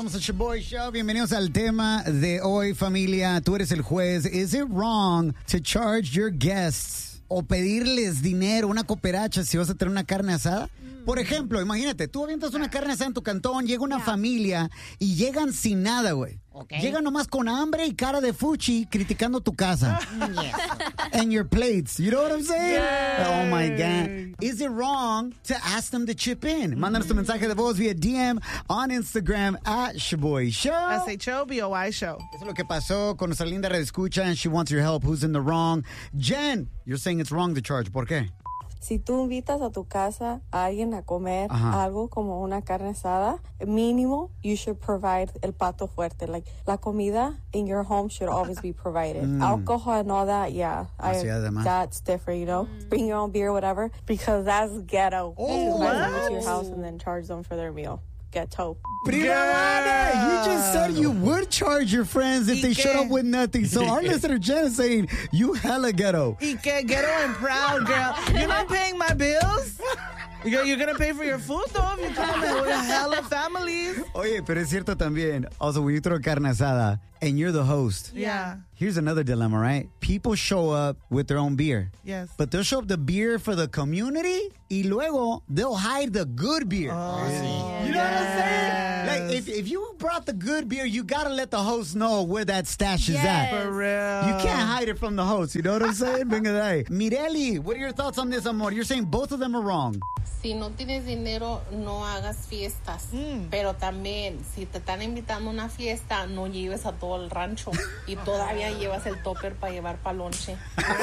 Somos el Shaboy Show. Bienvenidos al tema de hoy, familia. Tú eres el juez. Is it wrong to charge your guests o pedirles dinero, una cooperacha, si vas a tener una carne asada? Por ejemplo, imagínate, tú avientas una carne asada en tu cantón, llega una familia y llegan sin nada, güey. Okay. Llegan nomás con hambre y cara de fuchi criticando tu casa. Yes. And your plates. You know what I'm saying? Yes. Oh, my God. Is it wrong to ask them to chip in? Mándanos tu mensaje de voz via DM on Instagram at Shaboy Show. SHOBOY Show. Eso es lo que pasó con nuestra linda redescucha and she wants your help. Who's in the wrong? Jen, you're saying it's wrong to charge. ¿Por qué? Si tú invitas a tu casa a alguien a comer algo como una carne asada, mínimo, you should provide el plato fuerte. Like, la comida in your home should always be provided. Alcohol and all that, that's different, you know? Bring your own beer, whatever, because that's ghetto. Oh, Invite them to your house and then charge them for their meal. Ghetto. You just said you would charge your friends if they showed up with nothing. So our listener Jen is saying you hella ghetto. Y que ghetto and proud, girl. You're not paying my bills? You're going to pay for your food, though, if you come with hella families. Oye, pero es cierto también. Also, when you throw carne asada and you're the host. Yeah. Here's another dilemma, right? People show up with their own beer. Yes. But they'll show up the beer for the community y luego they'll hide the good beer. Oh, you know what I'm saying? Like, if you brought the good beer, you got to let the host know where that stash is at. For real. You can't hide it from the host. You know what I'm saying? Venga de ahí. Mireli, what are your thoughts on this, amor? You're saying both of them are wrong. Si no tienes dinero, no hagas fiestas. Pero también, si te están invitando a una fiesta, no lleves a todo el rancho. Y todavía llevas el topper para llevar pa' lonche.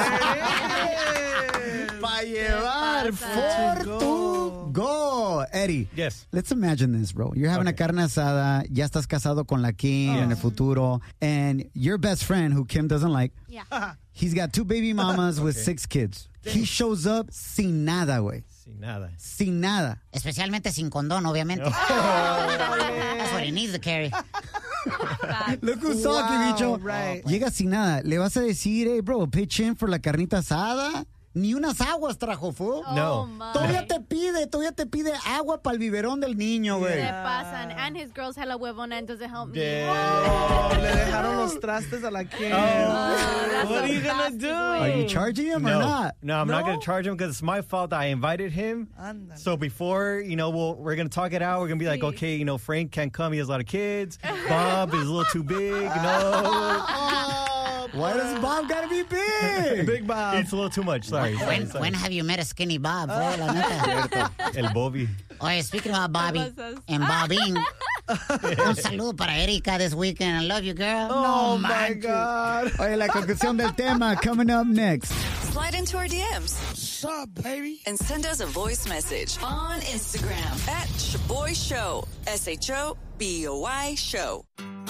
Para llevar for to go. Eddie. Yes. Let's imagine this, bro. You're having a carne asada. Ya estás casado con la Kim en el futuro. And your best friend, who Kim doesn't like, he's got 2 baby mamas with 6 kids. He shows up sin nada, güey. Sin nada. Sin nada. Especialmente sin condón, obviamente. That's what he needs to carry. Look who's talking, bicho. Right. Llega sin nada. ¿Le vas a decir, hey, bro, pitch in for la carnita asada? Ni unas aguas trajo, fool. No. Todavía te pide agua para el biberón del niño, güey. Se pasan. And his girl's hella huevona and doesn't help me. Oh, le dejaron los trastes a la Kim. What are you going to do? Are you charging him or not? No, I'm not going to charge him because it's my fault. I invited him. Ándale. So before, we're going to talk it out. We're going to be like, okay, Frank can't come. He has a lot of kids. Bob is a little too big, Why does Bob gotta be big? Big Bob. It's a little too much. Sorry. When have you met a skinny Bob? La neta. El Bobby. Oye, speaking about Bobby and Bobbing, un saludo para Erika this weekend. I love you, girl. Oh, my God. Oye, la conclusión del tema coming up next. Slide into our DMs. What's up, baby? And send us a voice message on Instagram at Shaboy Show. SHOBOY Show.